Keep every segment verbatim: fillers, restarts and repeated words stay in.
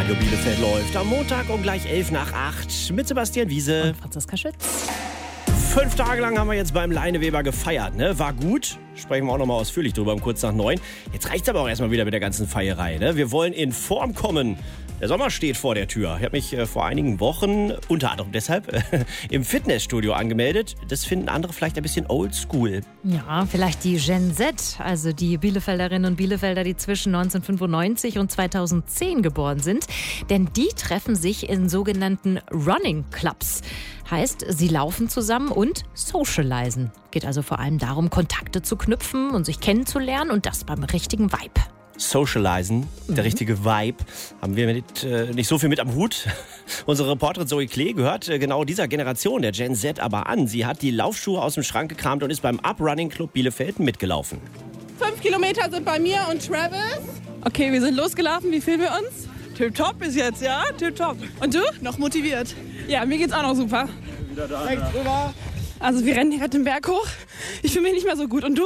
Radio Bielefeld läuft am Montag um gleich elf nach acht mit Sebastian Wiese und Franziska Schütz. Fünf Tage lang haben wir jetzt beim Leineweber gefeiert, ne? War gut. Sprechen wir auch nochmal ausführlich drüber um kurz nach neun. Jetzt reicht's aber auch erstmal wieder mit der ganzen Feierei, ne? Wir wollen in Form kommen. Der Sommer steht vor der Tür. Ich habe mich äh, vor einigen Wochen, unter anderem deshalb, äh, im Fitnessstudio angemeldet. Das finden andere vielleicht ein bisschen oldschool. Ja, vielleicht die Gen Z, also die Bielefelderinnen und Bielefelder, die zwischen neunzehnhundertfünfundneunzig und zweitausendzehn geboren sind. Denn die treffen sich in sogenannten Running Clubs. Heißt, sie laufen zusammen und socialisen. Geht also vor allem darum, Kontakte zu knüpfen und sich kennenzulernen und das beim richtigen Vibe. Socialisen, der Mhm. richtige Vibe, haben wir mit, äh, nicht so viel mit am Hut. Unsere Reporterin Zoe Klee gehört äh, genau dieser Generation, der Gen Z, aber an. Sie hat die Laufschuhe aus dem Schrank gekramt und ist beim Uprunning Club Bielefeld mitgelaufen. Fünf Kilometer sind bei mir und Travis. Okay, wir sind losgelaufen. Wie fühlen wir uns? Tipptopp bis jetzt, ja? Tipptopp. Und du? Noch motiviert? Ja, mir geht's auch noch super. Wieder da, Rechts rüber. Also wir rennen hier gerade den Berg hoch. Ich fühle mich nicht mehr so gut. Und du?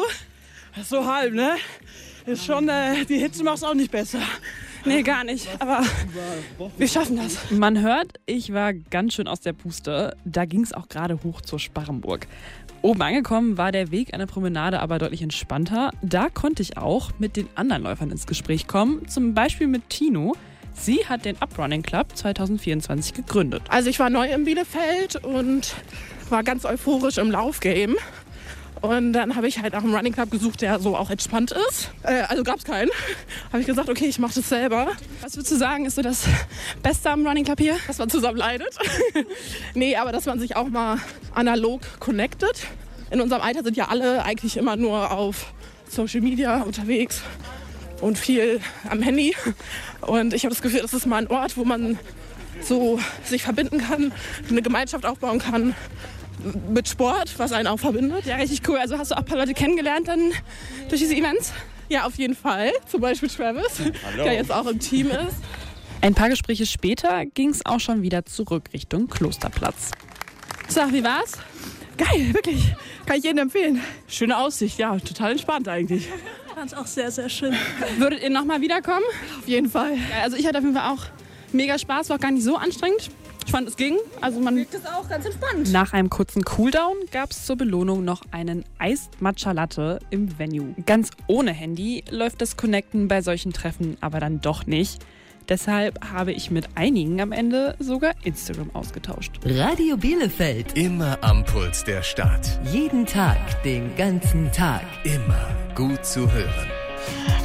So halb, ne? Ist schon, äh, die Hitze macht's auch nicht besser. Nee, gar nicht. Aber wir schaffen das. Man hört, ich war ganz schön aus der Puste. Da ging's auch gerade hoch zur Sparrenburg. Oben angekommen war der Weg an der Promenade aber deutlich entspannter. Da konnte ich auch mit den anderen Läufern ins Gespräch kommen. Zum Beispiel mit Tino. Sie hat den Uprunning Club zwanzig vierundzwanzig gegründet. Also ich war neu in Bielefeld und war ganz euphorisch im Laufgame. Und dann habe ich halt nach einem Running Club gesucht, der so auch entspannt ist. Äh, also gab es keinen. Habe ich gesagt, okay, ich mache das selber. Was würdest du sagen, ist so das Beste am Running Club hier? Dass man zusammen leidet. Nee, aber dass man sich auch mal analog connectet. In unserem Alter sind ja alle eigentlich immer nur auf Social Media unterwegs und viel am Handy. Und ich habe das Gefühl, das ist mal ein Ort, wo man so sich verbinden kann, eine Gemeinschaft aufbauen kann. Mit Sport, was einen auch verbindet. Ja, richtig cool. Also hast du auch ein paar Leute kennengelernt dann durch diese Events? Ja, auf jeden Fall. Zum Beispiel Travis, Hallo. Der jetzt auch im Team ist. Ein paar Gespräche später ging es auch schon wieder zurück Richtung Klosterplatz. So, wie war's? Geil, wirklich. Kann ich jedem empfehlen. Schöne Aussicht, ja, total entspannt eigentlich. Ich fand's auch sehr, sehr schön. Würdet ihr nochmal wiederkommen? Auf jeden Fall. Ja, also ich hatte auf jeden Fall auch mega Spaß, war auch gar nicht so anstrengend. Ich fand, es ging. Also man wirkt es auch ganz entspannt. Nach einem kurzen Cooldown gab es zur Belohnung noch einen Iced Matcha Latte im Venue. Ganz ohne Handy läuft das Connecten bei solchen Treffen aber dann doch nicht. Deshalb habe ich mit einigen am Ende sogar Instagram ausgetauscht. Radio Bielefeld. Immer am Puls der Stadt. Jeden Tag, den ganzen Tag. Immer gut zu hören.